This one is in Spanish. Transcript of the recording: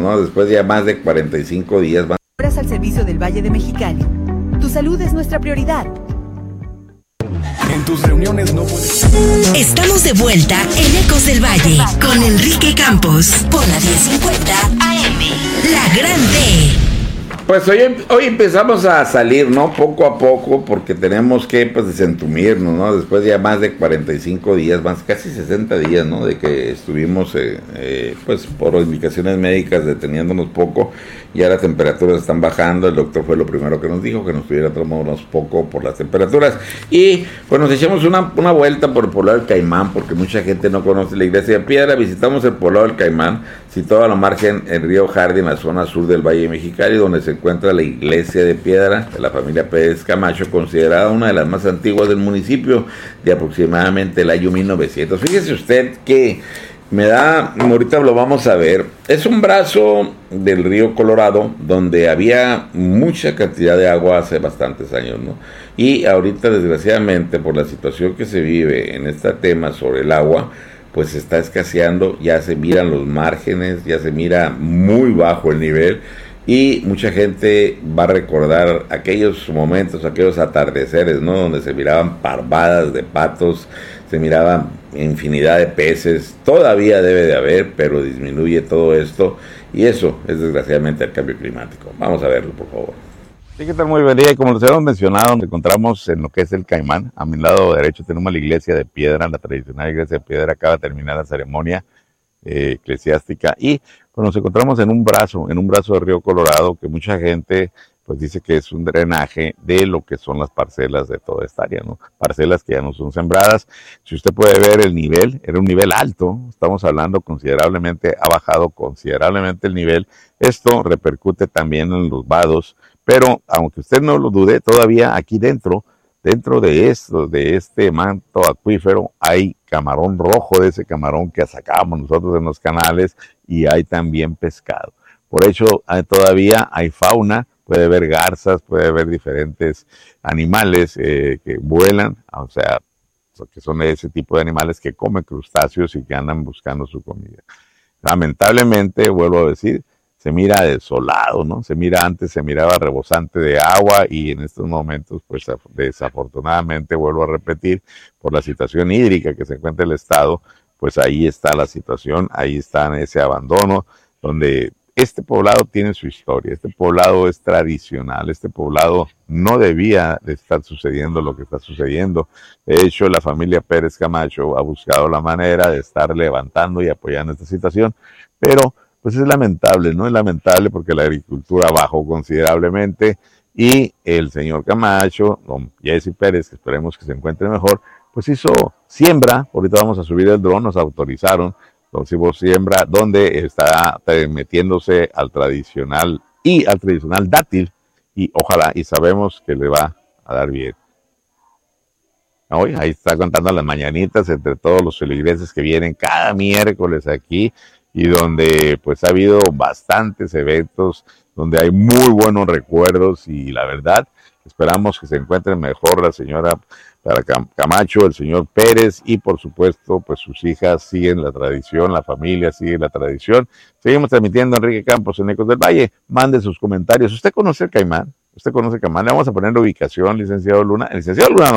¿no? Después de ya más de 45 días. Horas al servicio del Valle de Mexicali. Tu salud es nuestra prioridad. En tus reuniones no puedes... Estamos de vuelta en Ecos del Valle con Enrique Campos por la 1050 AM. La Grande. Pues hoy empezamos a salir, ¿no? Poco a poco, porque tenemos que, pues, desentumirnos, ¿no? Después de ya más de 45 días, más casi 60 días, ¿no? De que estuvimos, pues, por indicaciones médicas deteniéndonos poco, ya las temperaturas están bajando. El doctor fue lo primero que nos dijo, que nos tuviera tomándonos poco por las temperaturas. Y, pues, nos echamos una vuelta por el poblado del Caimán, porque mucha gente no conoce la iglesia de Piedra. Visitamos el poblado del Caimán, situado a la margen en Río Jardín, en la zona sur del Valle de Mexicali, donde se encuentra la iglesia de Piedra de la familia Pérez Camacho, considerada una de las más antiguas del municipio, de aproximadamente el año 1900. Fíjese usted que ahorita lo vamos a ver, es un brazo del río Colorado donde había mucha cantidad de agua hace bastantes años, ¿no? Y ahorita, desgraciadamente, por la situación que se vive en este tema sobre el agua, pues está escaseando, ya se miran los márgenes, ya se mira muy bajo el nivel, y mucha gente va a recordar aquellos momentos, aquellos atardeceres, ¿no? Donde se miraban parvadas de patos, se miraban infinidad de peces. Todavía debe de haber, pero disminuye todo esto, y eso es desgraciadamente el cambio climático. Vamos a verlo, por favor. Sí, ¿qué tal? Muy buen día. Y como les habíamos mencionado, nos encontramos en lo que es el Caimán. A mi lado derecho tenemos la iglesia de Piedra, la tradicional iglesia de Piedra. Acaba de terminar la ceremonia eclesiástica, y pues nos encontramos en un brazo del río Colorado, que mucha gente pues dice que es un drenaje de lo que son las parcelas de toda esta área, ¿no? Parcelas que ya no son sembradas. Si usted puede ver el nivel, era un nivel alto, estamos hablando considerablemente, ha bajado considerablemente el nivel. Esto repercute también en los vados, pero aunque usted no lo dude, todavía aquí dentro de este manto acuífero, hay camarón rojo, de ese camarón que sacábamos nosotros en los canales, y hay también pescado. Por eso todavía hay fauna, puede ver garzas, puede ver diferentes animales que vuelan, o sea, que son ese tipo de animales que comen crustáceos y que andan buscando su comida. Lamentablemente, vuelvo a decir, se mira desolado, ¿no? Antes se miraba rebosante de agua, y en estos momentos, pues desafortunadamente, vuelvo a repetir, por la situación hídrica que se encuentra el estado, pues ahí está la situación, ahí está ese abandono, donde este poblado tiene su historia, este poblado es tradicional, este poblado no debía de estar sucediendo lo que está sucediendo. De hecho, la familia Pérez Camacho ha buscado la manera de estar levantando y apoyando esta situación, pero pues es lamentable, ¿no? Es lamentable porque la agricultura bajó considerablemente, y el señor Camacho, don Jesse Pérez, que esperemos que se encuentre mejor, pues hizo siembra. Ahorita vamos a subir el dron, nos autorizaron, entonces hubo siembra donde está metiéndose al tradicional dátil, y ojalá, y sabemos que le va a dar bien. Hoy ahí está contando las mañanitas entre todos los feligreses que vienen cada miércoles aquí, y donde pues ha habido bastantes eventos, donde hay muy buenos recuerdos, y la verdad, esperamos que se encuentren mejor la señora Camacho, el señor Pérez, y por supuesto, pues sus hijas siguen la tradición, la familia sigue la tradición. Seguimos transmitiendo Enrique Campos en Ecos del Valle. Mande sus comentarios. ¿Usted conoce el Caimán? ¿Usted conoce el Caimán? Le vamos a poner la ubicación, licenciado Luna. El licenciado Luna